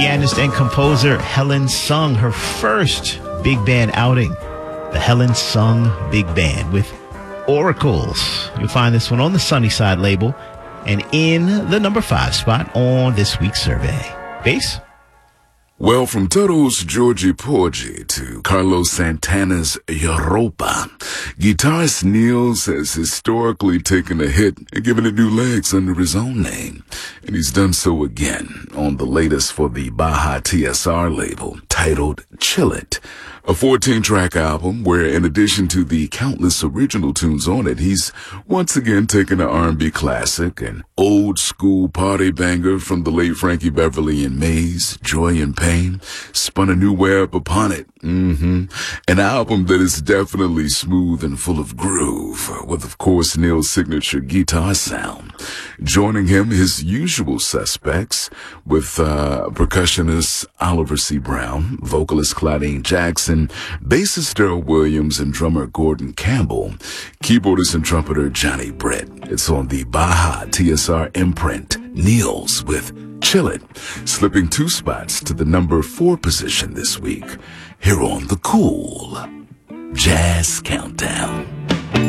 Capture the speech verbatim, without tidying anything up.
pianist and composer Helen Sung, her first big band outing, the Helen Sung Big Band with Oracles. You'll find this one on the Sunnyside label and in the number five spot on this week's survey. Bass? Well, from Toto's Georgie Porgy to Carlos Santana's Europa, guitarist Nils has historically taken a hit and given it new legs under his own name. And he's done so again on the latest for the Baja T S R label, titled Chill It, a fourteen-track album where, in addition to the countless original tunes on it, he's once again taken an R and B classic, an old-school party banger from the late Frankie Beverly and Mays, Joy and Pain, spun a new web upon it. Mm-hmm. An album that is definitely smooth and full of groove, with, of course, Neil's signature guitar sound. Joining him, his usual suspects, with uh, percussionist Oliver C. Brown, vocalist Claudine Jackson, bassist Daryl Williams, and drummer Gordon Campbell, keyboardist and trumpeter Johnny Brett. It's on the Baja T S R imprint, Nils with Chill It, slipping two spots to the number four position this week, here on the Cool Jazz Countdown.